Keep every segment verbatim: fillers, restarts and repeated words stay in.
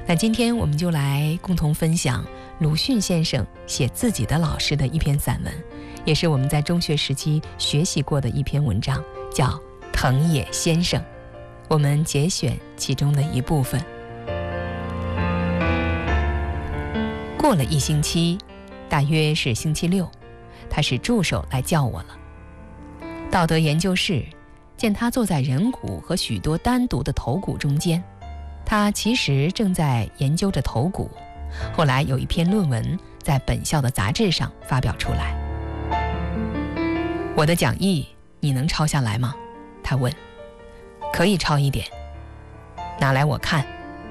那今天我们就来共同分享鲁迅先生写自己的老师的一篇散文，也是我们在中学时期学习过的一篇文章，叫《藤野先生》。我们节选其中的一部分。过了一星期，大约是星期六，他使助手来叫我了。道德研究室见他坐在人骨和许多单独的头骨中间，他其实正在研究着头骨。后来有一篇论文在本校的杂志上发表出来。我的讲义你能抄下来吗？他问。可以抄一点，拿来我看。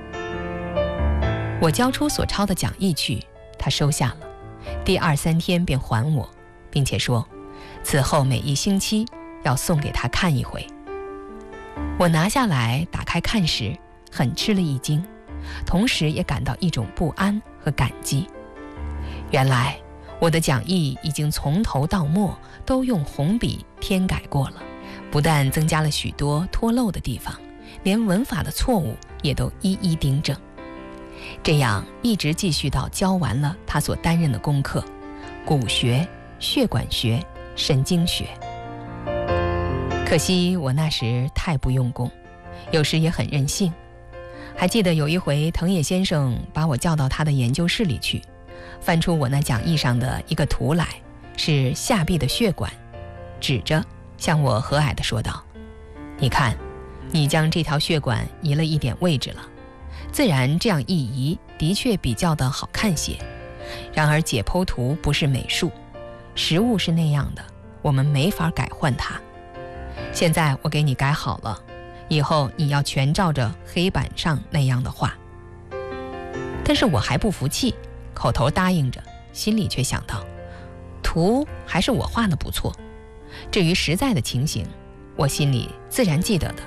我交出所抄的讲义去，他收下了，第二三天便还我，并且说此后每一星期要送给他看一回。我拿下来打开看时，很吃了一惊，同时也感到一种不安和感激。原来我的讲义已经从头到末都用红笔添改过了，不但增加了许多脱漏的地方，连文法的错误也都一一订正。这样一直继续到教完了他所担任的功课：骨学、血管学、神经学。可惜我那时太不用功，有时也很任性。还记得有一回，藤野先生把我叫到他的研究室里去，翻出我那讲义上的一个图来，是下臂的血管，指着向我和蔼地说道：你看，你将这条血管移了一点位置了，自然这样一移的确比较的好看些，然而解剖图不是美术，实物是那样的，我们没法改换它。现在我给你改好了，以后你要全照着黑板上那样的画。但是我还不服气，口头答应着，心里却想到，图还是我画的不错，至于实在的情形，我心里自然记得的。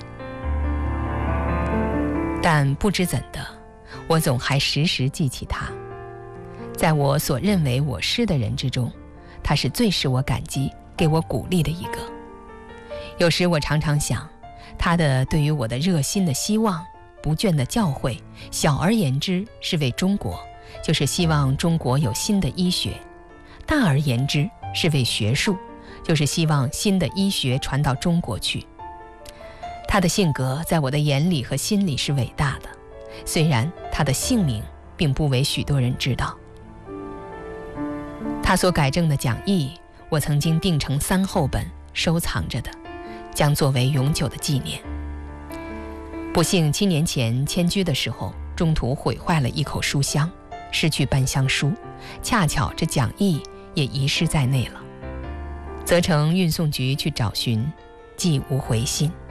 但不知怎的，我总还时时记起他。在我所认为我师的人之中，他是最使我感激、给我鼓励的一个。有时我常常想，他的对于我的热心的希望、不倦的教诲，小而言之是为中国，就是希望中国有新的医学；大而言之是为学术，就是希望新的医学传到中国去。他的性格在我的眼里和心里是伟大的，虽然他的姓名并不为许多人知道。他所改正的讲义，我曾经订成三厚本收藏着的，将作为永久的纪念。不幸七年前迁居的时候，中途毁坏了一口书箱，失去搬箱书，恰巧这讲义也遗失在内了。责成运送局去找寻，既无回信。